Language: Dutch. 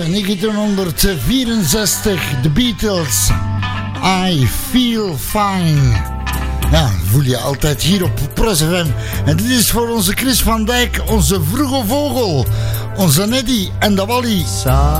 1964, The Beatles, I Feel Fine. Ja, voel je altijd hier op Pros FM. En dit is voor onze Chris van Dijk, onze vroege vogel, onze Neddy en de Wally.